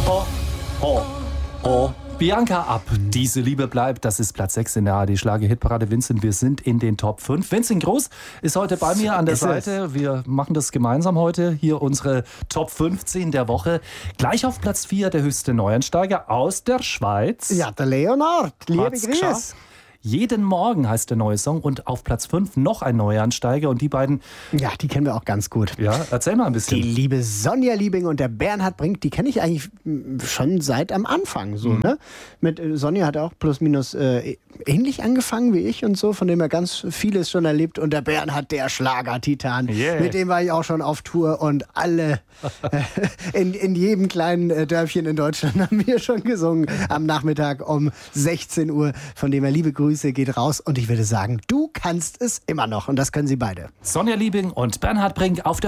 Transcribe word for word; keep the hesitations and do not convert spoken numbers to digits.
Oh, oh, oh. Bianca Ab, diese Liebe bleibt, das ist Platz sechs in der A R D-Schlager-Hitparade. Vincent, wir sind in den Top fünf. Vincent Groß ist heute bei mir an der Seite. Wir machen das gemeinsam heute. Hier unsere Top fünfzehn der Woche. Gleich auf Platz vier der höchste Neuansteiger aus der Schweiz. Ja, der Leonard. Liebe Hat's Grüße. geschafft. Jeden Morgen heißt der neue Song und auf Platz fünf noch ein Neuansteiger und die beiden... Ja, die kennen wir auch ganz gut. Ja, erzähl mal ein bisschen. Die liebe Sonja Liebing und der Bernhard Brink, die kenne ich eigentlich schon seit am Anfang. So, mhm. ne? Mit äh, Sonja hat auch plus minus äh, ähnlich angefangen wie ich und so, von dem er ganz vieles schon erlebt. Und der Bernhard, der Schlager-Titan, yeah. mit dem war ich auch schon auf Tour und alle äh, in, in jedem kleinen äh, Dörfchen in Deutschland haben wir schon gesungen am Nachmittag um sechzehn Uhr. Von dem er liebe Grüße geht raus und ich würde sagen, du kannst es immer noch und das können sie beide. Sonja Liebing und Bernhard Brink auf der